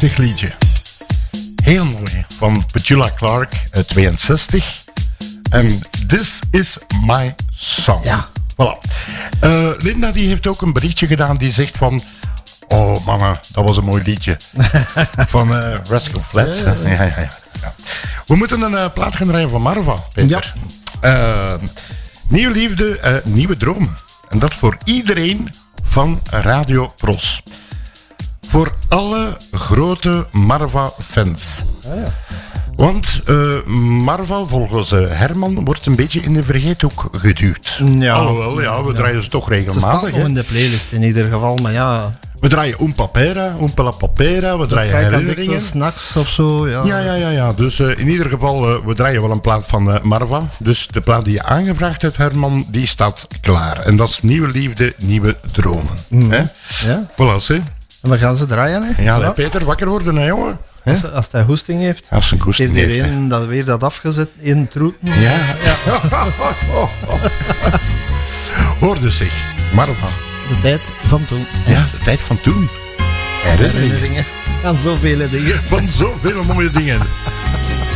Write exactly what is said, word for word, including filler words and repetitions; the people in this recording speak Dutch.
prachtig liedje. Heel mooi. Van Petula Clark uit tweeënzestig. En This Is My Song. Ja. Voilà. Uh, Linda die heeft ook een berichtje gedaan die zegt van... Oh mannen, dat was een mooi liedje. Van uh, Rascal Flatts. Ja, ja, ja, ja. Ja. We moeten een uh, plaat gaan draaien van Marva, Peter. Ja. Uh, nieuwe liefde, uh, nieuwe dromen. En dat voor iedereen van Radio Pros. Voor alle grote Marva-fans. Ah, ja. Want uh, Marva, volgens uh, Herman, wordt een beetje in de vergeethoek geduwd. Ja. Alhoewel, ja, we ja. draaien ze toch regelmatig. Ze staat nog in de playlist in ieder geval, maar ja... We draaien Un Papera, Un Pela Papera, we draaien herinneringen. Snacks of zo, ja. Ja, ja, ja, ja. Dus uh, in ieder geval, uh, we draaien wel een plaat van uh, Marva. Dus de plaat die je aangevraagd hebt, Herman, die staat klaar. En dat is Nieuwe Liefde, Nieuwe Dromen. Mm. Hè? Ja. Voilà, hè. En dan gaan ze draaien, hè? Ja, ja. Peter, wakker worden, hè, jongen. Als, als hij hoesting heeft, als een hoesting heeft heeft iedereen dat weer dat afgezet in troeten. Ja. ja. Hoorde zich, Marva. De tijd van toen. Ja, de tijd van toen. Herinneringen. Van zoveel dingen. Van zoveel mooie dingen.